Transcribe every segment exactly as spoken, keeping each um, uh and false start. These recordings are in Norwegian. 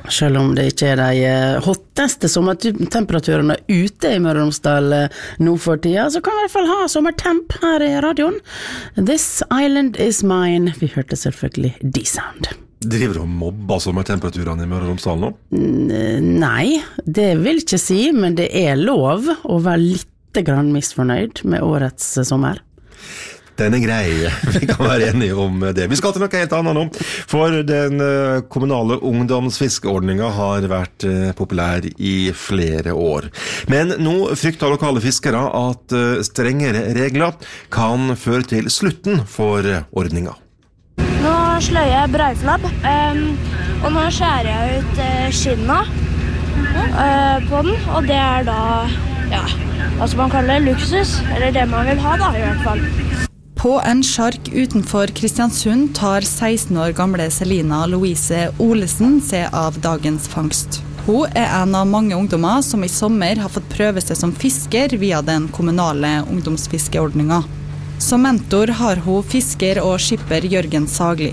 selv om det ikke er de hotteste sommertemperaturene ute i Møre og Romsdal nå for tida, så kan vi i hvert fall ha sommertemp her i radioen. This Island is mine. Vi hørte selvfølgelig D-Sound. Driver du og mobber sommertemperaturene i Møre og Romsdal nå? Nei, det vil ikke si, men det er lov å være litt grann misfornøyd med årets sommer. Den er grei, vi kan være enige om det. Vi skal til noe helt annet nå, for den kommunale ungdomsfiskeordningen har vært populær i flere år. Men nå frykter lokale fiskere at strengere regler kan føre til slutten for ordningen. Nå sløyer jeg breiflabb, um, og nå skjærer jeg ut uh, skinna uh, på den, og det er da, ja, hva skal man kalle det, luksus, eller det man vil ha da, i hvert fall. På en sjark utenfor Kristiansund tar seksten år gamle Selina Louise Olesen seg av dagens fangst. Hun er en av mange ungdommer som i sommer har fått prøve seg som fisker via den kommunale ungdomsfiskeordningen. Som mentor har hun fisker og skipper Jørgen Sagli.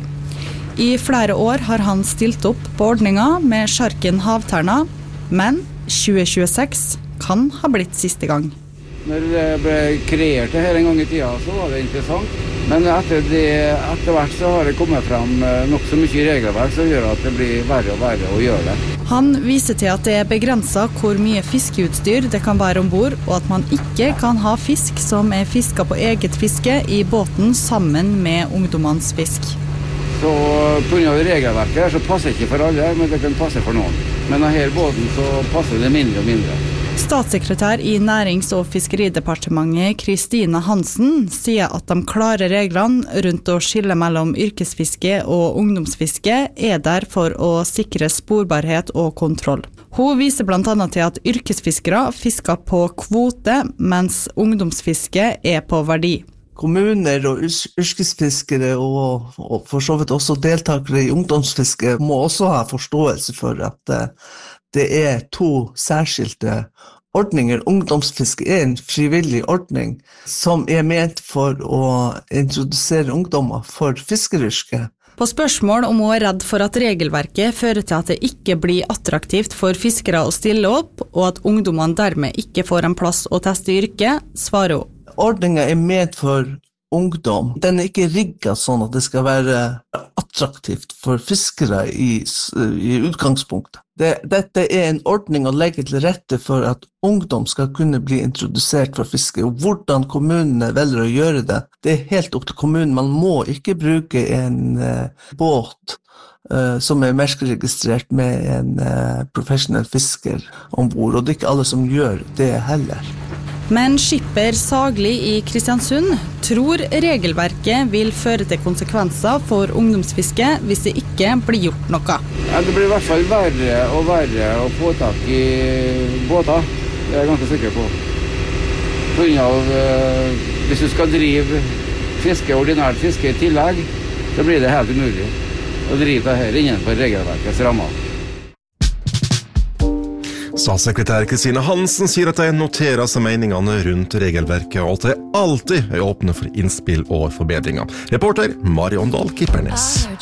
I flere år har han stilt opp på ordningen med sjarken Havterna, men tjue tjueseks kan ha blitt siste gang. Når det ble kreert det her en gang i tida, så var det interessant. Men etter, det, etter hvert så har det kommet frem nok så mye regelverk som gjør at det blir verre og verre å gjøre det. Han viser til at det er begrenset hvor mye fiskeutstyr det kan være ombord, og at man ikke kan ha fisk som er fisket på eget fiske i båten sammen med ungdommens fisk. Så på grunn av regelverket så passer det ikke for alle, men det kan passe for noen. Men denne båten så passer det mindre og mindre. Statssekretær i Nærings- og fiskeridepartementet Kristine Hansen sier at de klare reglene rundt å skille mellom yrkesfiske og ungdomsfiske er der for å sikre sporbarhet og kontroll. Hun viser blant annet til at yrkesfiskere fisker på kvote, mens ungdomsfiske er på verdi. Kommuner og yrkesfiskere og, og for så vidt også deltakere i ungdomsfiske må også ha forståelse for at det er to særskilte ordninger. Ungdomsfiske er en frivillig ordning som er ment for å introdusere ungdommer for fiskeryrket. På spørsmål om hun er redd for at regelverket fører til at det ikke blir attraktivt for fiskere å stille opp, og at ungdommene dermed ikke får en plass å teste yrket, svarer hun. Ordningen er ment for ungdom. Den er ikke rigget sånn at det skal være attraktivt for fiskere i, i utgangspunktet. Det, dette er en ordning å legge til rette for at ungdom skal kunne bli introdusert for fiske, og hvordan kommunene velger å gjøre det, det er helt opp til kommunen. Man må ikke bruke en uh, båt uh, som er merkeregistrert med en uh, professionell fisker ombord, og det er ikke alle som gjør det heller. Men skipper Sagli i Kristiansund tror regelverket vil føre til konsekvenser for ungdomsfiske hvis det ikke blir gjort noe. Ja, det blir i hvert fall verre og verre å få tak i båter, det er jeg ganske sikker på. På grunn av, uh, hvis du skal drive fiske, ordinært fiske i tillegg, så blir det helt umulig å drive det her innenfor regelverkets rammer. Statssekretær Kristine Hansen sier at de noterer seg meningene rundt regelverket, og at de alltid er åpne for innspill og forbedringer. Reporter Mari Åndal Kippernes.